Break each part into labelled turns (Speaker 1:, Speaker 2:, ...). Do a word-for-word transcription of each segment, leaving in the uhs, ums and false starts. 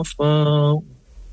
Speaker 1: خفاء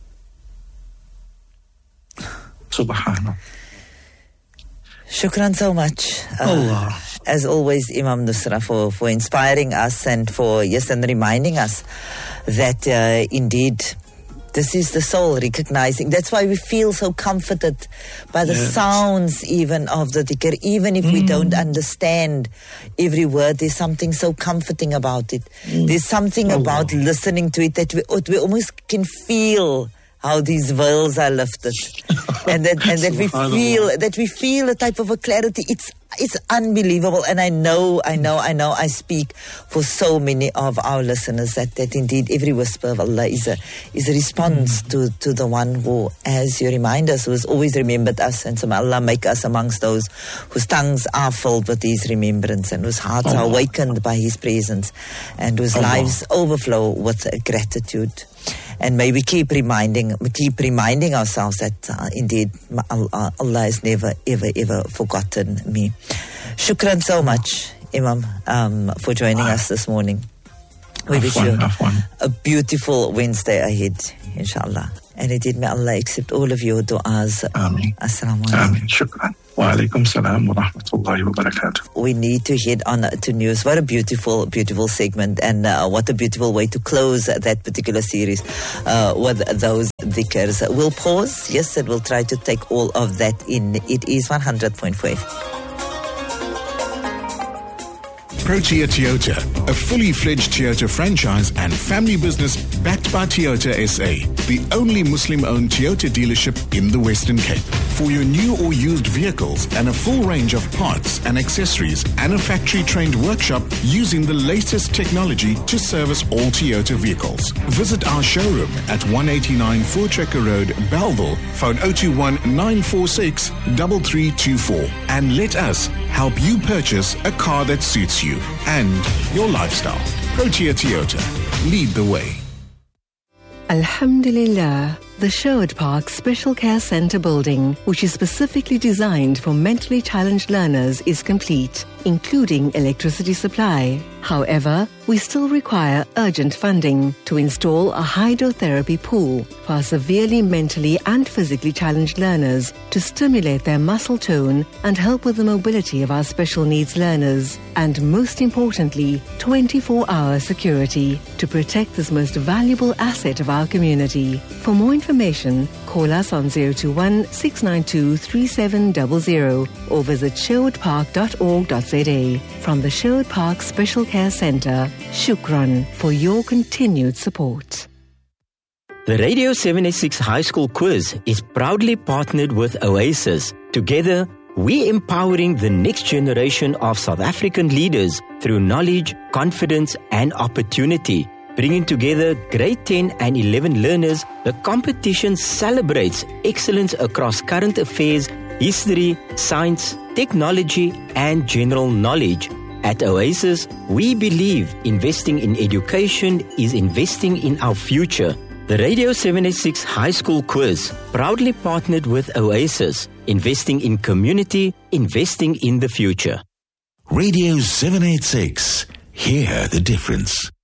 Speaker 1: Subhanallah.
Speaker 2: Shukran so much. Uh,
Speaker 1: Allah.
Speaker 2: As always, Imam Nusra, for, for inspiring us and for, yes, and reminding us that uh, indeed this is the soul recognizing. That's why we feel so comforted by the yes. sounds even of the dhikr. Even if mm. we don't understand every word, there's something so comforting about it. Mm. There's something Allah. about listening to it that we, we almost can feel how these veils are lifted, and that and that we feel that we feel a type of a clarity. It's it's unbelievable, and I know, I know, I know. I speak for so many of our listeners that, that indeed every whisper of Allah is a is a response mm. to to the one who, as you remind us, who has always remembered us, and so may Allah make us amongst those whose tongues are filled with His remembrance and whose hearts Allah. are awakened by His presence, and whose Allah. lives overflow with gratitude. And may we keep reminding, keep reminding ourselves that uh, indeed Allah, Allah has never, ever, ever forgotten me. Shukran so much, Imam, um, for joining us this morning. We wish you a beautiful Wednesday ahead, inshallah. And indeed, may Allah accept all of your du'as.
Speaker 1: Ameen.
Speaker 2: Assalamu alaikum.
Speaker 1: Ameen. Shukran. Wa alaikum salam wa rahmatullahi wa barakatuh.
Speaker 2: We need to head on to news. What a beautiful, beautiful segment, and uh, what a beautiful way to close that particular series uh, with those dhikrs. We'll pause, yes, and we'll try to take all of that in. It is one hundred point four.
Speaker 3: Protea Toyota, a fully fledged Toyota franchise and family business backed by Toyota S A, the only Muslim-owned Toyota dealership in the Western Cape. For your new or used vehicles and a full range of parts and accessories and a factory-trained workshop using the latest technology to service all Toyota vehicles. Visit our showroom at one eighty-nine Voortrekker Road, Bellville, phone zero two one nine four six three three two four, and let us help you purchase a car that suits you and your lifestyle. Protea Toyota, lead the way.
Speaker 4: Alhamdulillah, the Sherwood Park Special Care Centre building, which is specifically designed for mentally challenged learners, is complete, including electricity supply. However, we still require urgent funding to install a hydrotherapy pool for our severely mentally and physically challenged learners to stimulate their muscle tone and help with the mobility of our special needs learners. And most importantly, twenty-four hour security to protect this most valuable asset of our community. For more information, call us on zero two one six nine two three seven zero zero or visit sherwood park dot org dot z a. From the Sherwood Park Special Care Centre, shukran for your continued support.
Speaker 5: The Radio seven eighty-six High School Quiz is proudly partnered with Oasis. Together, we're empowering the next generation of South African leaders through knowledge, confidence, and opportunity. Bringing together grade ten and eleven learners, the competition celebrates excellence across current affairs, history, science, technology, and general knowledge. At Oasis, we believe investing in education is investing in our future. The Radio seven eighty-six High School Quiz, proudly partnered with Oasis, investing in community, investing in the future.
Speaker 6: Radio seven eighty-six, hear the difference.